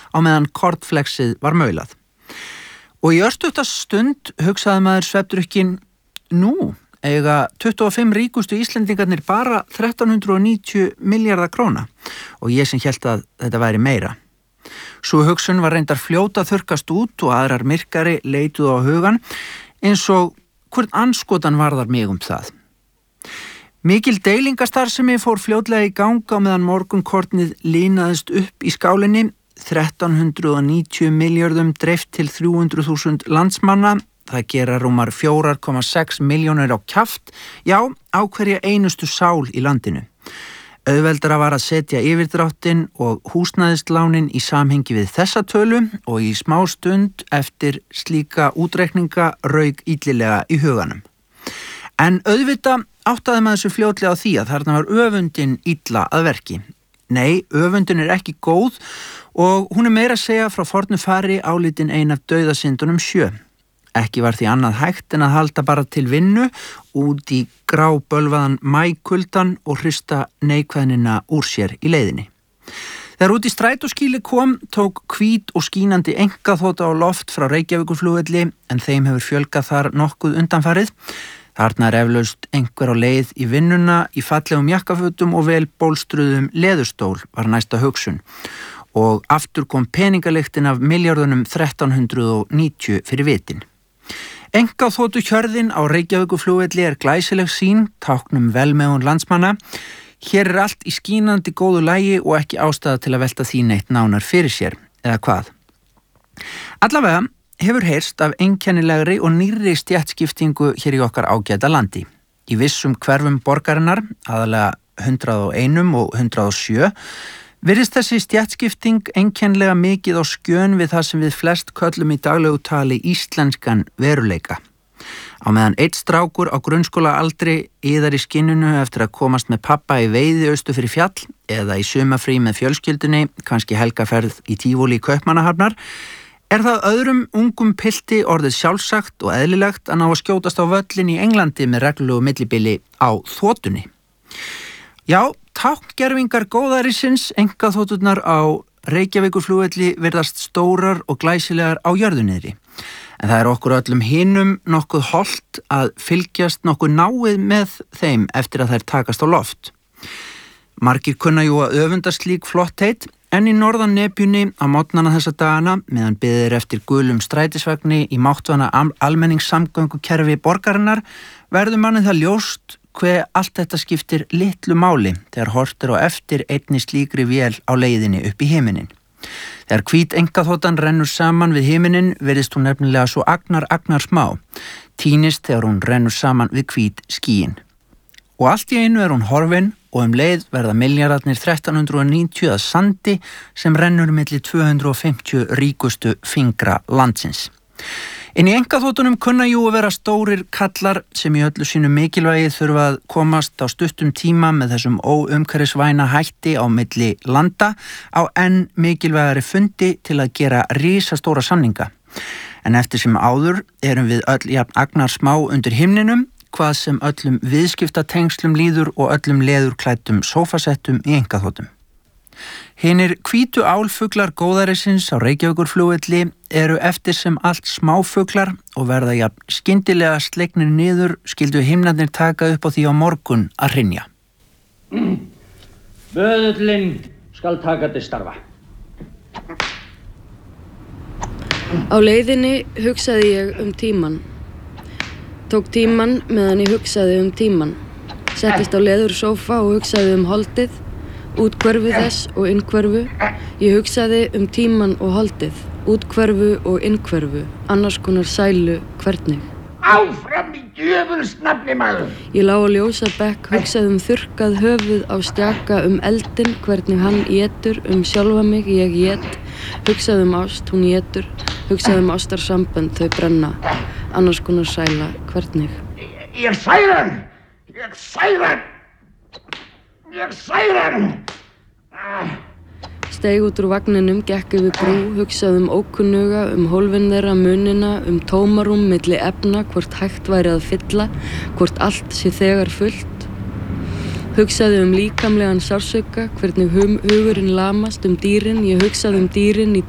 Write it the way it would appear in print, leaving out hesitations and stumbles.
á meðan kornflexið var maulað. Og í örstutta stund hugsaði maður svefndrukkin, nú eiga 25 ríkustu Íslendingarnir bara 1390 milljarða króna og ég sem hélt að þetta væri meira. Sú hugsun var reyndar fljóta þurrkast út og aðrar myrkari leituðu á hugan eins og hvern andskotan varðar mig það. Mikil deilingastarfsemi fór fljótlega í gang á meðan morgunkornið línaðist upp í skálinni, 1390 milljörðum dreift til 300.000 landsmanna, það gera rúmar 4,6 milljónir á kjaft, já, á hverja einustu sál í landinu. Auðveldara var að setja yfirdráttinn og húsnæðislánin í samhengi við þessa tölu og í smástund eftir slíka útreikninga rauk illilega í huganum. En auðvitað áttaði maður þessu fljótlega á því að þarna var öfundin illa að verki. Nei, öfundin ekki góð og hún meira að segja frá fornu fari álitin ein af dauðasyndunum 7. Ekki var því annað hægt en að halda bara til vinnu út í grábölvaðan maíkuldan og hrista neikvæðnina úr sér í leiðinni. Þegar út í strætóskýli kom, tók hvít og skínandi einkaþota á loft frá Reykjavíkurflugvelli en þeim hefur fjölgað þar nokkuð undanfarið. Þarna eflaust einhver á leið í vinnuna í fallegum jakkafötum og vel bólstruðum leðurstól var næsta hugsun og aftur kom peningalyktin af milljörðunum 1390 fyrir vitin. Einkaþotu hjörðin á Reykjavíkurflugvelli glæsileg sýn, táknum velmegun landsmanna. Hér allt í skínandi góðu lagi og ekki ástæða til að velta því neitt nánar fyrir sér, eða hvað. Allavega hefur heyrst af einkennilegri og nýrri stéttskiptingu hér í okkar ágæta landi. Í vissum hverfum borgarinnar, aðalega 101 og 107, virðist þessi stéttskipting einkennilega mikið á skjön við það sem við flest köllum í daglegu tali íslenskan veruleika. Á meðan einn strákur á grunnskólaaldri iðar í skinninu eftir að komast með pappa í veiði austu fyrir fjall eða í sumarfrí með fjölskyldunni, kannski helgarferð í Tívolí Kaupmannahafnar, það öðrum ungum pilti orðið sjálfsagt og eðlilegt að ná að skjótast á völlin í Englandi með reglulegu millibili á þotunni. Já, tákngervingar góðærisins, einkaþoturnar á Reykjavíkurflugvelli virðast stórar og glæsilegar á jörðuniðri. En það okkur öllum hinum nokkuð hollt að fylgjast nokkuð náið með þeim eftir að þær takast á loft. Margir kunna jú að öfunda slík flottheit, en í norðan nepjunni á morgnana þessa dagana, meðan beðið eftir gulum strætisvagni í máttvana almenningssamgöngukerfi borgarinnar, verður manni það ljóst hve allt þetta skiptir litlu máli þegar horft á eftir einni slíkri vél á leiðinni upp í himinin. Þegar hvít einkaþotan rennur saman við himinin virðist hún nefnilega svo agnar smá, tínist þegar hún rennur saman við hvít skýin. Og allt í einu hún horfin og leið verða milljarðarnir 1390 að sandi sem rennur milli 250 ríkustu fingra landsins. Inn í einkaþotunum kunna jú að vera stórir kallar sem í öllu sínu mikilvægi þurfa að komast á stuttum tíma með þessum óumhverfisvæna hætti á milli landa á enn mikilvægari fundi til að gera risastóra samninga. En eftir sem áður við öll jafn agnar smá undir himninum, hvað sem öllum viðskiptatengslum líður og öllum leðurklæddum sófasettum í einkaþotum. Hinir hvítu álfuglar góðærisins á Reykjavíkurflugvelli eftir sem allt smáfuglar og verða jafn skyndilega slegnir niður skyldu himnarnir taka upp á því á morgun að hrynja. Böðullinn skal taka til starfa. Á leiðinni hugsaði ég tímann. Tók tímann meðan ég hugsaði tímann. Settist á leðursófa og hugsaði holdið, útkverfu þess og innkverfu. Ég hugsaði tímann og holdið, útkverfu og innkverfu, annars konar sælu hvernig. Áfram í djöfuls nafni maður! Ég lá á ljósabekk, hugsaði þurrkað höfuð á stjaka eldinn, hvernig hann étur, sjálfa mig, ég ét, hugsaði ást, hún étur, hugsaði ástarsambönd, þau brenna, annars konar sæla hvernig. Ég særa hann! Ég særa hann! Ég særa hann! Steig út úr vagninum, gekk yfir brú, hugsaði ókunnuga, hólfin þeirra, munina, tómarúm milli efna, hvort hægt væri að fylla, hvort allt sé þegar fullt. Hugsaði líkamlegan sársauka, hvernig hugurinn lamast dýrin, ég hugsaði dýrin í